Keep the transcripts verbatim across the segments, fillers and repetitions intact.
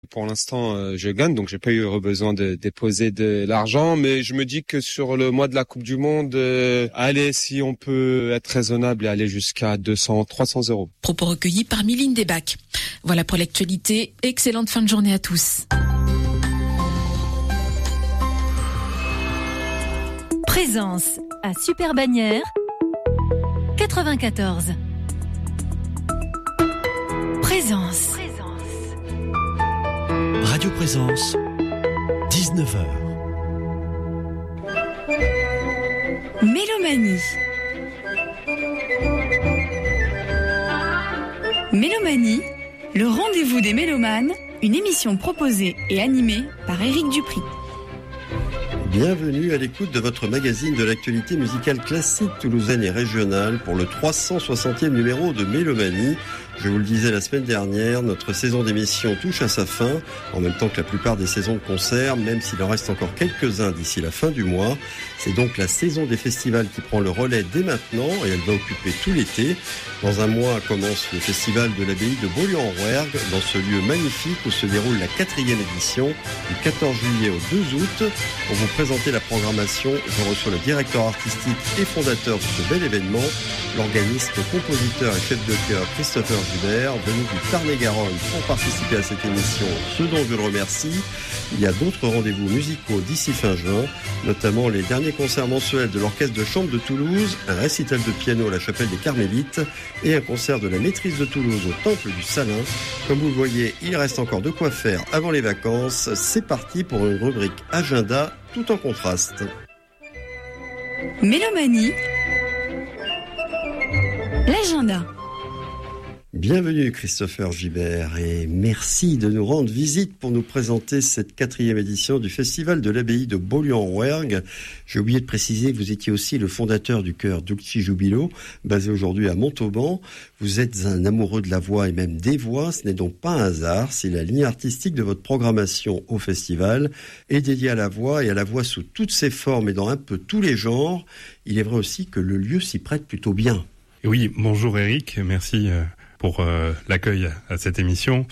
Pour l'instant, euh, je gagne, donc j'ai pas eu besoin de déposer de l'argent, mais je me dis que sur le mois de la Coupe du Monde, euh, allez, si on peut être raisonnable et aller jusqu'à deux cents, trois cents euros. Propos recueillis par Miline Desbacs. Voilà pour l'actualité. Excellente fin de journée à tous. Présence à Super Bagnères quatre-vingt-quatorze. Présence. Radio Présence, dix-neuf heures. Mélomanie. Mélomanie, le rendez-vous des mélomanes, une émission proposée et animée par Éric Dupry. Bienvenue à l'écoute de votre magazine de l'actualité musicale classique toulousaine et régionale pour le trois cent soixantième numéro de Mélomanie. Je vous le disais la semaine dernière, notre saison d'émission touche à sa fin, en même temps que la plupart des saisons de concerts, même s'il en reste encore quelques-uns d'ici la fin du mois. C'est donc la saison des festivals qui prend le relais dès maintenant et elle va occuper tout l'été. Dans un mois commence le festival de l'abbaye de Beaulieu-en-Rouergue, dans ce lieu magnifique où se déroule la quatrième édition, du quatorze juillet au deux août. Pour vous présenter la programmation, je reçois le directeur artistique et fondateur de ce bel événement, l'organiste, compositeur et chef de chœur Christopher Gibert, venu du Tarn-et-Garonne pour participer à cette émission, ce dont je le remercie. Il y a d'autres rendez-vous musicaux d'ici fin juin, notamment les derniers concerts mensuels de l'Orchestre de Chambre de Toulouse, un récital de piano à la Chapelle des Carmélites et un concert de la Maîtrise de Toulouse au Temple du Salin. Comme vous le voyez, il reste encore de quoi faire avant les vacances. C'est parti pour une rubrique agenda tout en contraste. Mélomanie, l'agenda. Bienvenue Christopher Gibert et merci de nous rendre visite pour nous présenter cette quatrième édition du Festival de l'abbaye de Beaulieu-en-Rouergue. J'ai oublié de préciser que vous étiez aussi le fondateur du chœur Dulci Jubilo, basé aujourd'hui à Montauban. Vous êtes un amoureux de la voix et même des voix, ce n'est donc pas un hasard, c'est la ligne artistique de votre programmation au festival est dédiée à la voix et à la voix sous toutes ses formes et dans un peu tous les genres. Il est vrai aussi que le lieu s'y prête plutôt bien. Oui, bonjour Eric, merci pour euh, l'accueil à cette émission.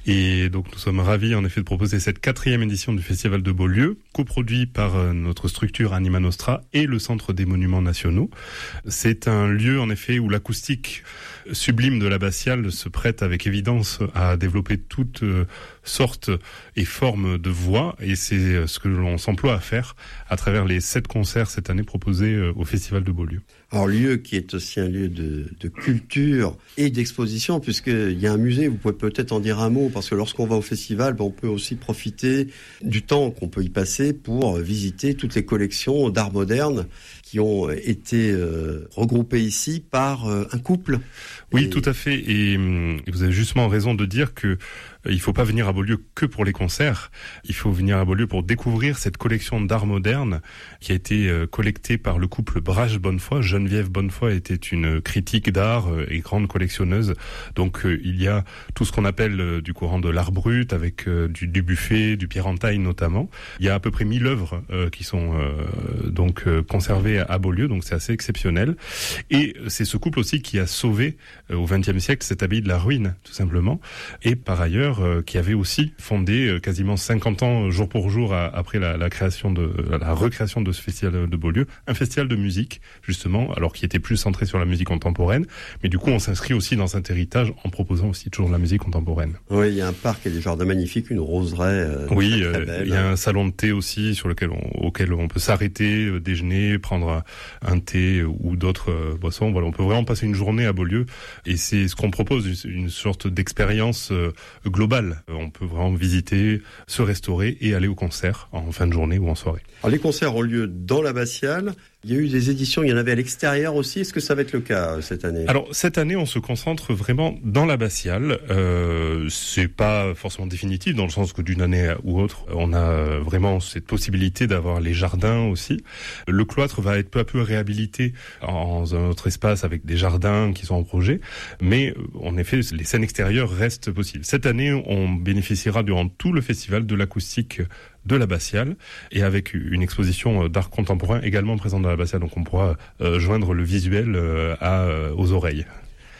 Et donc nous sommes ravis en effet de proposer cette quatrième édition du Festival de Beaulieu, coproduit par euh, notre structure Anima Nostra et le Centre des Monuments Nationaux. C'est un lieu en effet où l'acoustique sublime de l'abbatiale se prête avec évidence à développer toutes euh, sortes et formes de voix, et c'est ce que l'on s'emploie à faire à travers les sept concerts cette année proposés euh, au Festival de Beaulieu. Alors, lieu qui est aussi un lieu de, de culture et d'exposition, puisqu'il y a un musée, vous pouvez peut-être en dire un mot, parce que lorsqu'on va au festival, ben, on peut aussi profiter du temps qu'on peut y passer pour visiter toutes les collections d'art moderne qui ont été euh, regroupées ici par euh, un couple. Oui, et... tout à fait, et, et vous avez justement raison de dire que il ne faut pas venir à Beaulieu que pour les concerts, il faut venir à Beaulieu pour découvrir cette collection d'art moderne qui a été euh, collectée par le couple Brache-Bonnefoy. Geneviève Bonnefoy était une critique d'art euh, et grande collectionneuse, donc euh, il y a tout ce qu'on appelle euh, du courant de l'art brut avec euh, du, du Buffet, du Pierre Entaille notamment. Il y a à peu près mille œuvres euh, qui sont euh, donc euh, conservées à Beaulieu, donc c'est assez exceptionnel. Et c'est ce couple aussi qui a sauvé euh, au vingtième siècle cette abbaye de la ruine, tout simplement. Et par ailleurs, euh, qui avait aussi fondé euh, quasiment cinquante ans, jour pour jour, à, après la, la création de la recréation de ce festival de Beaulieu, un festival de musique, justement, alors qui était plus centré sur la musique contemporaine. Mais du coup, on s'inscrit aussi dans cet héritage en proposant aussi toujours de la musique contemporaine. Oui, il y a un parc et des jardins magnifiques, une roseraie euh, oui, très, très euh, belle. Il y a un salon de thé aussi sur lequel on, auquel on peut s'arrêter, euh, déjeuner, prendre un, un thé ou d'autres euh, boissons. Voilà, on peut vraiment passer une journée à Beaulieu et c'est ce qu'on propose, une, une sorte d'expérience euh, globale. Euh, on peut vraiment visiter, se restaurer et aller au concert en fin de journée ou en soirée. Alors, les concerts ont lieu dans l'abbatiale. Il y a eu des éditions, il y en avait à l'extérieur aussi. Est-ce que ça va être le cas cette année ? Alors cette année, on se concentre vraiment dans l'abbatiale. Euh, c'est pas forcément définitif dans le sens que d'une année ou autre, on a vraiment cette possibilité d'avoir les jardins aussi. Le cloître va être peu à peu réhabilité dans un autre espace avec des jardins qui sont en projet, mais en effet, les scènes extérieures restent possibles. Cette année, on bénéficiera durant tout le festival de l'acoustique de l'abbatiale et avec une exposition d'art contemporain également présente dans l'abbatiale, donc on pourra euh, joindre le visuel euh, à, euh, aux oreilles.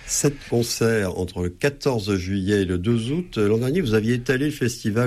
Sept concerts entre le quatorze juillet et le deux août. L'an dernier, vous aviez étalé le festival